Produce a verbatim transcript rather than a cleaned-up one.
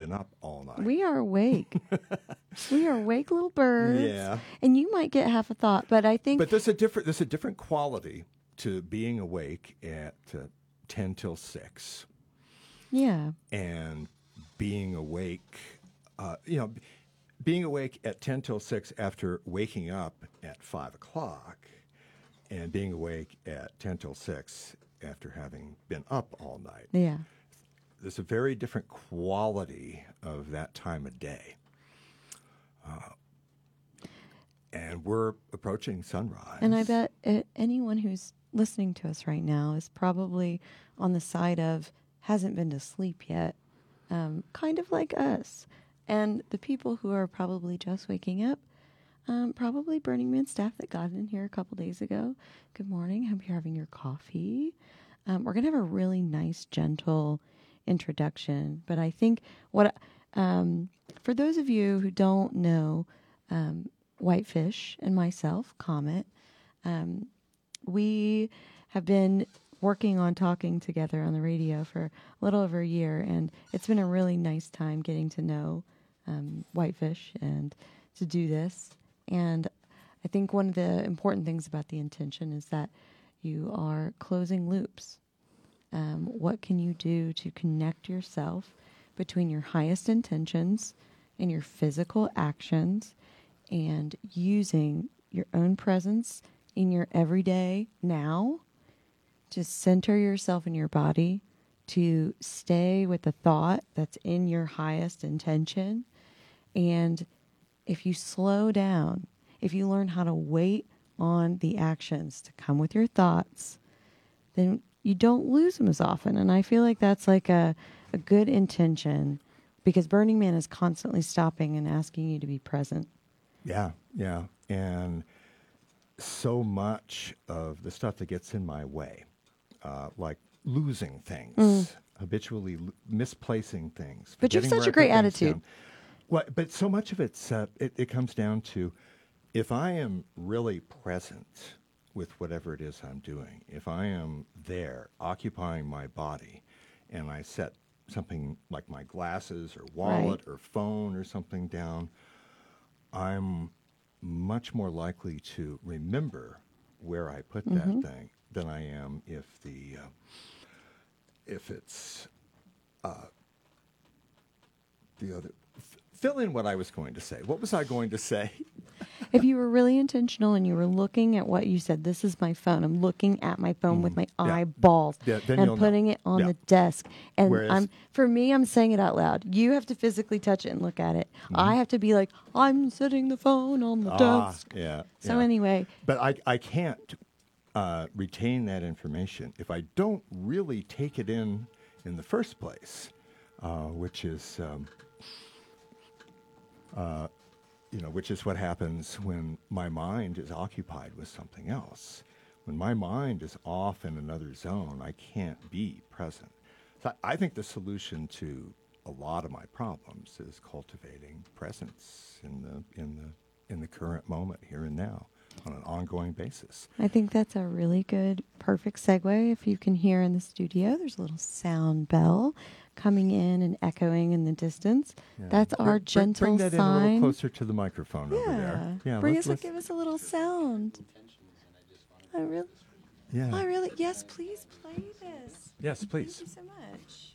been up all night. We are awake. We are awake little birds. Yeah. And you might get half a thought, but I think... But there's a different, there's a different quality to being awake at uh, ten till six. Yeah. And being awake, uh, you know, being awake at ten till six after waking up at five o'clock, and being awake at ten till six after having been up all night. Yeah. There's a very different quality of that time of day. Uh, and we're approaching sunrise. And I bet uh, anyone who's listening to us right now is probably on the side of hasn't been to sleep yet, um, kind of like us. And the people who are probably just waking up, um, probably Burning Man staff that got in here a couple days ago. Good morning. Hope you're having your coffee. Um, we're going to have a really nice, gentle introduction. But I think what, um, for those of you who don't know, um, Whitefish and myself, Comet, um, we have been working on talking together on the radio for a little over a year, and it's been a really nice time getting to know um, Whitefish and to do this. And I think one of the important things about the intention is that you are closing loops. Um, what can you do to connect yourself between your highest intentions and your physical actions, and using your own presence in your everyday now to center yourself in your body, to stay with the thought that's in your highest intention. And if you slow down, if you learn how to wait on the actions to come with your thoughts, then you don't lose them as often. And I feel like that's like a, a good intention, because Burning Man is constantly stopping and asking you to be present. Yeah, yeah. And so much of the stuff that gets in my way, uh, like losing things, mm. habitually l- misplacing things. But you have such a great attitude. Well, but so much of it's, uh, it, it comes down to, if I am really present with whatever it is I'm doing, if I am there occupying my body, and I set something like my glasses or wallet right. or phone or something down, I'm much more likely to remember where I put mm-hmm. that thing than I am if the uh, if it's uh, the other. F- fill in what I was going to say. What was I going to say? If you were really intentional and you were looking at what you said, this is my phone. I'm looking at my phone mm, with my yeah. eyeballs yeah, and putting know. it on yeah. the desk. And Whereas, I'm for me, I'm saying it out loud. You have to physically touch it and look at it. Mm-hmm. I have to be like, I'm setting the phone on the ah, desk. Yeah. So yeah. anyway. But I, I can't uh, retain that information if I don't really take it in in the first place, uh, which is... Um, uh, You know, which is what happens when my mind is occupied with something else. When my mind is off in another zone, I can't be present. So I think the solution to a lot of my problems is cultivating presence in the in the in the current moment, here and now, on an ongoing basis. I think that's a really good, perfect segue. If you can hear in the studio, there's a little sound bell coming in and echoing in the distance. Yeah. That's our bring, gentle bring that sign. in a little closer to the microphone yeah. over there. Yeah, bring let's, us, let's give us a little sound. I really, yeah. I really, yes, please play this. Yes, please. Thank you so much.